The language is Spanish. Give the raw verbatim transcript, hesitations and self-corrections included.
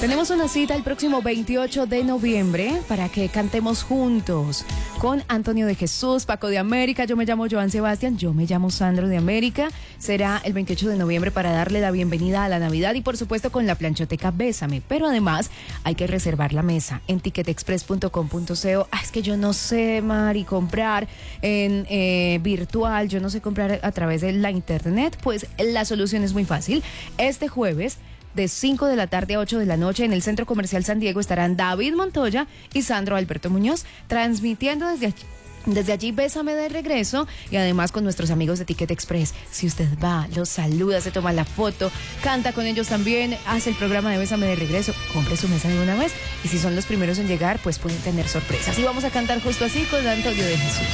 Tenemos una cita el próximo veintiocho de noviembre para que cantemos juntos con Antonio de Jesús, Paco de América. Yo me llamo Joan Sebastián, yo me llamo Sandro de América. Será el veintiocho de noviembre para darle la bienvenida a la Navidad y por supuesto con la planchoteca Bésame. Pero además hay que reservar la mesa en ticket express punto com punto co. Ah, es que yo no sé, Mari, comprar en eh, virtual, yo no sé comprar a través de la internet. Pues la solución es muy fácil. Este jueves de cinco de la tarde a ocho de la noche en el Centro Comercial San Diego estarán David Montoya y Sandro Alberto Muñoz transmitiendo desde aquí. Desde allí, Bésame de regreso y además con nuestros amigos de Ticket Express. Si usted va, los saluda, se toma la foto, canta con ellos también, hace el programa de Bésame de regreso, compre su mesa de una vez y si son los primeros en llegar, pues pueden tener sorpresas. Y vamos a cantar justo así con Antonio de Jesús.